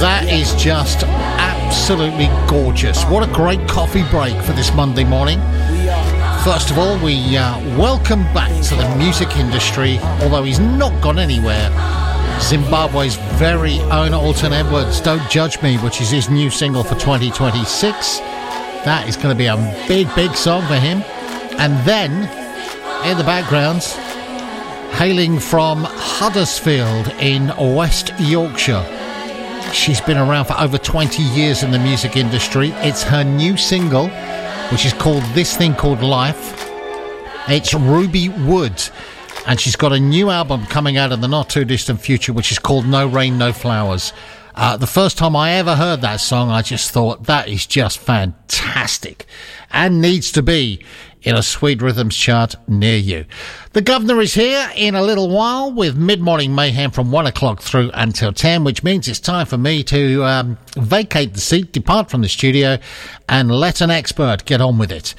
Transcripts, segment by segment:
That is just absolutely gorgeous. What a great coffee break for this Monday morning. First of all, we welcome back to the music industry, although he's not gone anywhere, Zimbabwe's very own Alton Edwards, Don't Judge Me, which is his new single for 2026. That is going to be a big, big song for him. And then, in the background, hailing from Huddersfield in West Yorkshire, she's been around for over 20 years in the music industry. It's her new single, which is called This Thing Called Life. It's Ruby Wood, and she's got a new album coming out in the not too distant future, which is called No Rain, No Flowers. The first time I ever heard that song, I just thought that is just fantastic and needs to be in a Sweet Rhythms chart near you. The Governor is here in a little while with Mid-Morning Mayhem from 1 o'clock through until 10, which means it's time for me to vacate the seat, depart from the studio, and let an expert get on with it.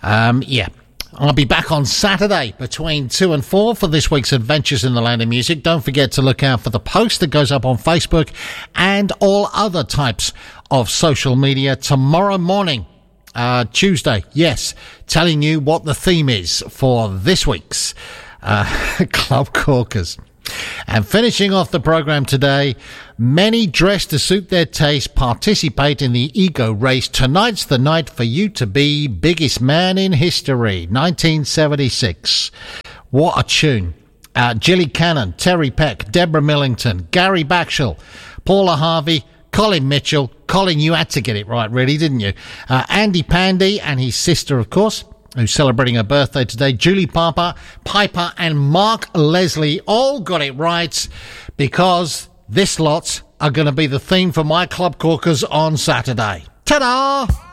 I'll be back on Saturday between 2 and 4 for this week's Adventures in the Land of Music. Don't forget to look out for the post that goes up on Facebook and all other types of social media tomorrow morning. Tuesday, yes, telling you what the theme is for this week's Club Corkers. And finishing off the programme today, many dressed to suit their taste participate in the ego race. Tonight's the night for you to be biggest man in history, 1976. What a tune. Gilly Cannon, Terry Peck, Deborah Millington, Gary Backshall, Paula Harvey, Colin Mitchell. Colin, you had to get it right, really, didn't you? Andy Pandy and his sister, of course, who's celebrating her birthday today. Julie Piper and Mark Leslie all got it right, because this lot are going to be the theme for my Club Corkers on Saturday. Ta-da!